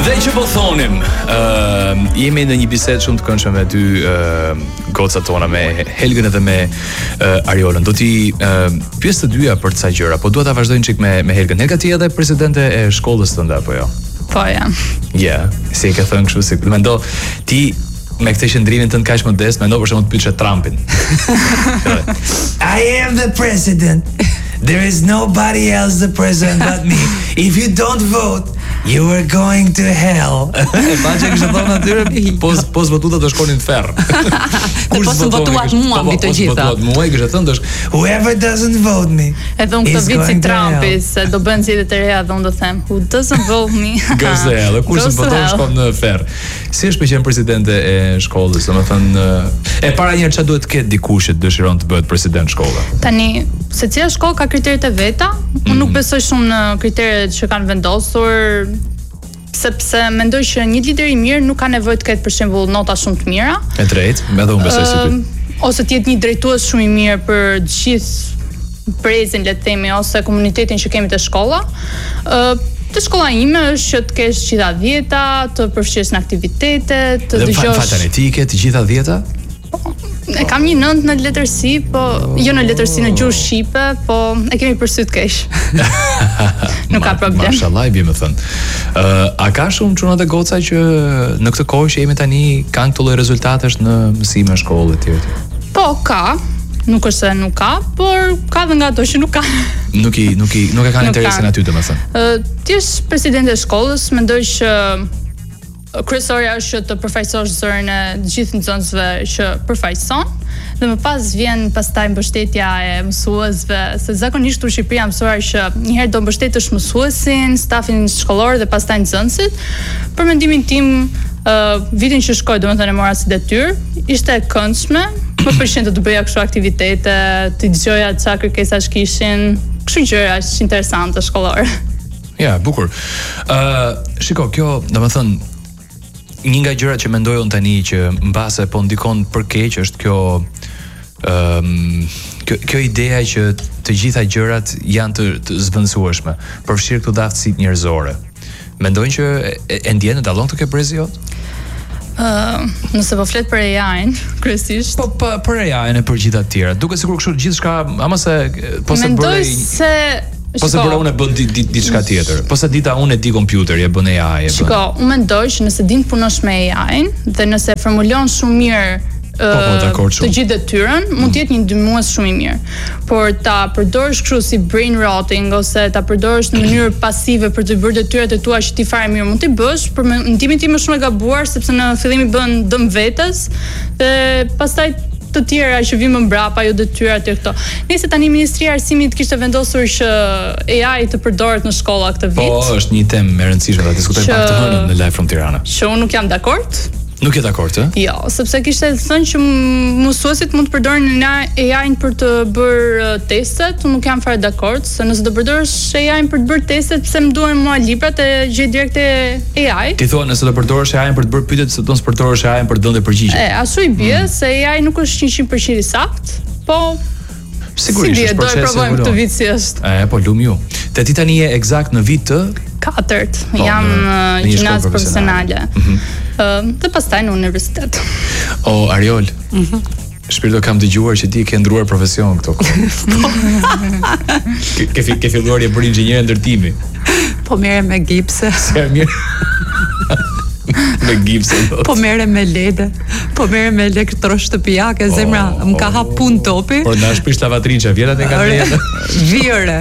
Dhe që po thonim, jemi në një bisedë shumë të këndshme me dy gocat tona, me Helgën edhe me Ariolën. Do t'i pyes të dyja për ca gjëra, po dua ta vazhdojnë çik me Helgën. Helga, ti edhe presidente e shkollës tënde apo jo? Po jam. Ja, si e ke thënë kështu, si mendo ti me këtë qëndrimin tënd kaq modest, mendo për shembull të pyesë Trumpin. I am the president. There is nobody else the president but me. If you don't vote, you are going to hell. E pa që kështë thonë atyre, pos votuta të shkonin të ferr. Dhe pos më votuat mua mbi të gjitha. Pos votuat mua i kështë thënë, whoever doesn't vote me. Edhe unë këtë vit si Trumpi, se do bën zgjedhje të reja dhe unë do them, who doesn't vote me. Goes to hell, kur s'm voton shkon në ferr. Si është për qenë presidente e shkollës, domethënë, e para njëherë çfarë duhet të ketë dikush që dëshiron të bëhet president shkolla? Tani, secila shkollë ka kriteret e veta. Unë nuk besoj shumë në kriteret që kanë vendosur, sepse mendoj që një lider i mirë nuk ka nevojë të ketë për shembull nota shumë të mira. E drejtë, edhe unë besoj si ty. Ose të jetë një drejtues shumë i mirë për të gjithë prezin, le të themi, ose komunitetin që kemi te shkolla. Te shkolla ime është që të kesh gjitha 10-ta, të përfshihesh në aktivitete, të dëgjosh. Dhe fonetike, të gjitha 10-ta? E kam një 9 në letërsi, po jo në letërsi në gjuhë shqipe, po e kemi për sy të keq. Nuk ka problem. Mashallah, i bie më thënë. A ka shumë çuna të goca që në këtë kohë që jemi tani kanë këto lloj rezultatesh në mësime shkollë etj. Po ka, nuk është se nuk ka, por ka dhe nga ato që nuk ka. Nuk e kanë interesin aty, domethënë. Ti je presidente e shkollës, mendoj që kryesorja është që të përfaqësosh zërin e të gjithë nxënësve që përfaqëson, dhe më pas vjen pastaj mbështetja e mësuesve, se zakonisht në Shqipëri jam mësuar që një herë do mbështetësh mësuesin, stafin shkollor dhe pastaj nxënësit. Për mendimin tim, vitin që shkoj, domethënë e mora si detyrë, ishte e këndshme, më pëlqente të bëja kështu aktivitete, të dëgjoja çfarë kërkesash kishin, kështu gjëra interesante shkollore. Ja, bukur. Shiko, kjo, domethënë, një nga gjërat që mendoj unë tani që mbase po ndikon për keq është kjo ideja që të gjitha gjërat janë të zvendësueshme, përfshirë këto aftësitë njerëzore. Mendojnë që e ndjen e dallon këtë brezi jot? Nëse po flet për AI-n, kryesisht. Po për AI-n e për gjitha të tjera. Duket sikur kështu gjithçka, ama se po se mendoj se po se bëra unë e bën diçka tjetër. Po se dita unë e di kompjuteri, e bën AI, e bën. Shiko, unë mendoj që nëse din të punosh me AI-n dhe nëse formulon shumë mirë të gjithë detyrën, mund të jetë një ndihmues shumë i mirë. Por ta përdorësh kështu si brain rotting ose ta përdorësh në mënyrë pasive për të bërë detyrat e tua që ti fare mirë mund t'i bësh, për mendimin tim është shumë e gabuar, sepse në fillim i bën dëm vetes dhe pastaj të tjera që vinë më mbrapa, jo detyrat e këto. Nëse tani Ministria e Arsimit kishte vendosur që AI të përdoret në shkolla këtë vit. Po, është një temë e rëndësishme ta diskutojmë pak të hënën në Live from Tirana. Që unë nuk jam dakord. Nuk je dakord, ë? Jo, sepse kishte thënë që mësuesit mund të përdorin AI-n për të bërë testet. Unë nuk jam fare dakord, se nëse do përdorësh AI-n për të bërë testet, pse më duhen mua librat e gjej direkt e AI? Ti thua nëse do përdorësh AI-n për të bërë pyetje, se do të përdorësh AI-n për të dhënë përgjigje. Ashtu i bie, se AI nuk është 100% i saktë, po sigurisht është proces. Do e provojmë këtë vit si është. Po lum ju. Te ti tani je eksakt në vit të 4. Jam gjimnaz profesionale. Dhe pastaj në universitet. O, Ariol, shpirto kam dëgjuar që ti ke ndruar profesion këto kohë. Ke filluar je bërë inxhinier ndërtimi. Po merrem me gipse. Se mirë. Me gipse. Po merrem me lede. Po merrem me elektroshtëpiake, zemra më ka hap punë topi. Por na shpish lavatriçe, vjetat e kanë vjetë. Vire,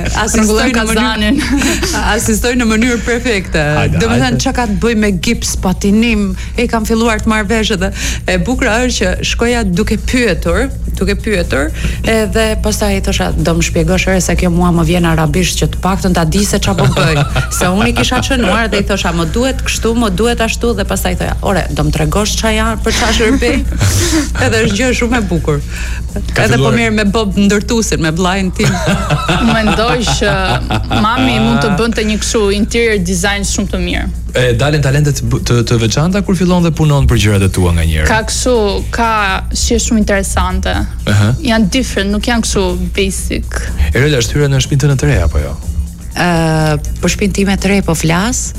asistoj në mënyrë perfekte. Domethënë çka ka të bëj me gips, patinim, e kam filluar të marr vesh edhe e bukur është që shkoja duke pyetur, edhe pastaj thosha, do më shpjegosh herë se kjo mua më vjen arabisht që të paktën ta di se çfarë po bëj. Se unë i kisha çënuar dhe i thosha, më duhet kështu, më duhet ashtu, dhe pastaj thoja, "Ore, do më tregosh çfarë janë për çfarë shërbej?" Edhe është gjë shumë e bukur. Edhe po mirë me Bob ndërtuesin, me vllain tim. Mendoj që mami mund të bënte një kështu interior design shumë të mirë. Dalin talente të veçanta kur fillon dhe punon për gjërat e tua nganjëherë. Ka kështu, ka shi shumë interesante. Janë different, nuk janë kështu basic. Erola është hyrë në shtëpinë të re apo jo? Për shtëpinë time të re po flas.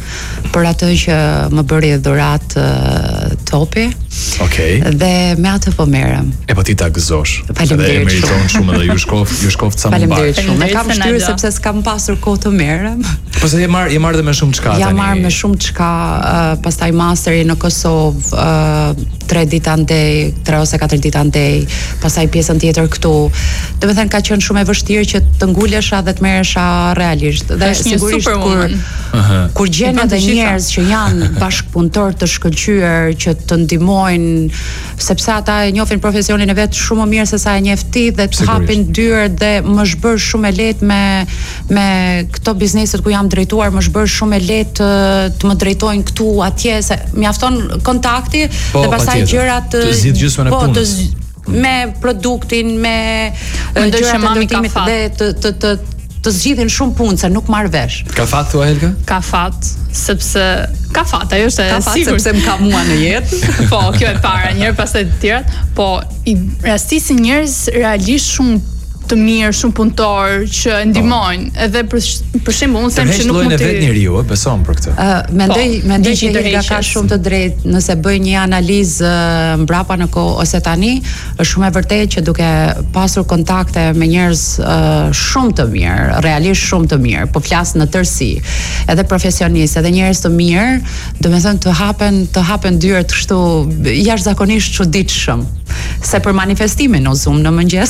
për atë që më bëri dhuratë topi. Okej. Dhe me atë po merrem. E po ti ta gëzosh. Faleminderit Edhe e meriton shumë edhe ju shkov ca më Faleminderit shumë. E kam Faleminderit, shtyrë Senada. sepse s'kam pasur kohë të merrem. Po se je marr edhe me shumë çka tani. Ja marr me shumë çka, pastaj masteri në Kosovë, 3 ditë andej, 3 ose 4 ditë andej, pastaj pjesën tjetër këtu. Do të thënë ka qenë shumë e vështirë që të ngulesha dhe të merresha realisht. Dhe Është një sigurisht superwoman. kur gjen I bën edhe të gjitha. njerëz që janë bashkëpunëtor të shkëlqyer që të ndihmojnë, sepse ata e njohin profesionin e vet shumë më mirë se sa e njeh ti dhe të Sigurisht. hapin dyert dhe më zhbër shumë e lehtë me këto bizneset ku jam drejtuar, më zhbër shumë e lehtë të më drejtojnë këtu atje se mjafton kontakti Po, dhe pastaj patjetër. gjërat Të zgjidh gjysmën e po, punës. me produktin, me Mendoj që gjërat e mami ka ndërtimit fat. dhe të zgjidhin shumë punë se nuk marr vesh. Ka fat thua Helga? Ka fat, sepse ka fat, ajo është Ka e fat sigurt. sepse më ka mua në jetë. Po, kjo e para, njëherë pastaj të tjerat, po i rastisin njerëz realisht shumë të mirë, shumë punëtor që ndihmojnë. Edhe për shembull, unë them që nuk llojin mund e vet të njeriu, beson për këtë. Mendoj di që që Helga ka ndërheqes. shumë të drejtë nëse bëj një analizë mbrapa në kohë ose tani, është shumë e vërtetë që duke pasur kontakte me njerëz shumë të mirë, realisht shumë të mirë, po flas në tërësi, edhe profesionistë, edhe njerëz të mirë, domethënë të hapen dyert kështu jashtëzakonisht çuditshëm. Se për manifestimin u zum në mëngjes.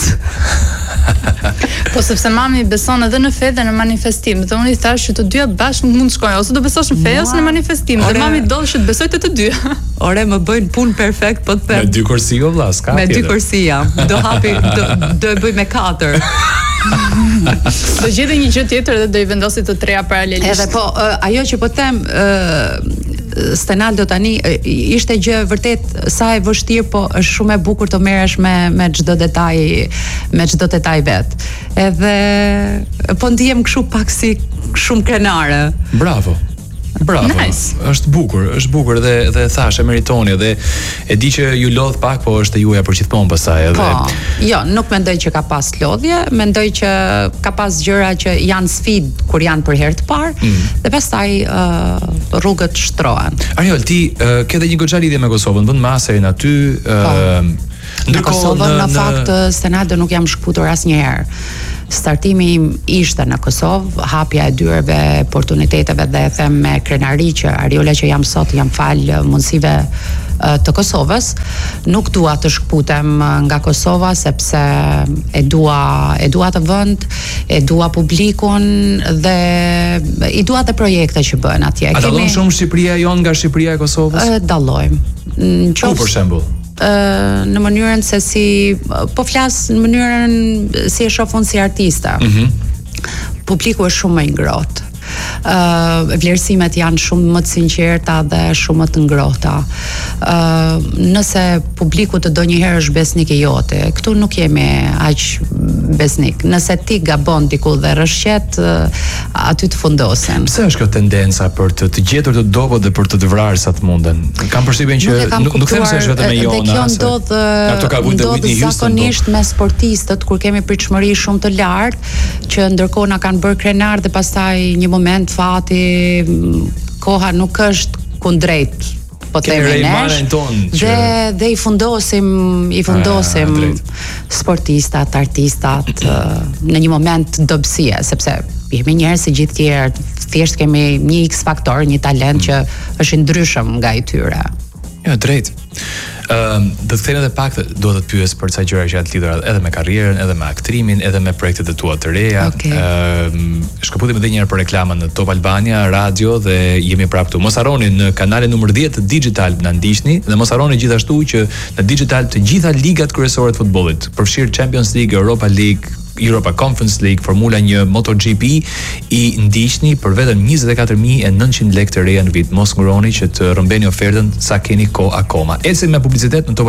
Po sepse mami beson edhe në fe dhe në manifestim. Dhe unë i thash që të dyja bashkë nuk mund të shkojnë, ose do besosh në fe ose në manifestim. Dhe Ore- mami do që të besoj të dyja. Ore, më bëjnë punë perfekt, po të Me them. 2 kursi o vlla, s'ka Me 2 tjetër. kursi jam. Do e bëj me 4. Do gjej një gjë tjetër dhe do i vendosi të treja paralelisht. Edhe po, ajo që po them, Stenaldo tani ishte gjë vërtet sa e vështirë, po është shumë e bukur të merresh me çdo detaj vet. Edhe po ndihem kështu pak si shumë krenare. Bravo. Bravo. Nice. Është bukur dhe thash e meritoni dhe e di që ju lodh pak, po është e juaja për gjithmonë pastaj edhe. Po, jo, nuk mendoj që ka pas lodhje, mendoj që ka pas gjëra që janë sfidë kur janë për herë të parë, dhe pastaj rrugët shtrohen. Ariol, ti ke edhe një goxha lidhje me Kosovën, bën masterin aty, Në Kosovë në fakt Senado nuk jam shkputur asnjëherë. Startimi im ishte në Kosovë, hapja e dyerve, oportuniteteve dhe e them me krenari që Ariola që jam sot jam fal mundësive të Kosovës. Nuk dua të shkputem nga Kosova sepse e dua të vend, e dua publikun dhe i dua të projekte që bëhen atje. A dallon shumë Shqipëria jon nga Shqipëria e Kosovës? Dallojmë. Ku për shembull? Në mënyrën se po flas në mënyrën si e shoh unë si artiste. Publiku është shumë më i ngrohtë. Vlerësimet janë shumë më të sinqerta dhe shumë më të ngrohta. Nëse publiku të donjëherë është besnik i jote, këtu nuk jemi aq besnik. Nëse ti gabon diku dhe rrshqet, aty të fundosen. Pse është kjo tendenca për të gjetur të dobët dhe për të vrarë sa të munden? Kam përshtypjen që nuk them se është vetëm e jona. Dhe kjo ndodh zakonisht me sportistët kur kemi pritshmëri shumë të lartë, që ndërkohë na kanë bërë krenar dhe pastaj një moment fati, koha nuk është kundrejt po themi nesh dhe i fundosim sportistat, artistat në një moment dobësie, sepse jemi njerëz si gjithë tjerë, thjesht kemi një X faktor, një talent që është i ndryshëm nga i tyre. Jo, drejt. Do të them edhe pak, do të pyes për ca gjëra që janë të lidhura edhe me karrierën, edhe me aktrimin, edhe me projektet e tua të reja. Shkëputim edhe një herë për reklamën në Top Albania Radio dhe jemi prapë këtu. Mos harroni në kanalin numër 10 të Digital na ndiqni dhe mos harroni gjithashtu që në Digital të gjitha ligat kryesore të futbollit, përfshirë Champions League, Europa League, Europa Conference League, Formula 1, MotoGP, i ndiqni për vetëm 24.900 lekë të reja në vit. Mos nguroni që të rëmbeni ofertën sa keni kohë akoma. Ecim me publicitet në Top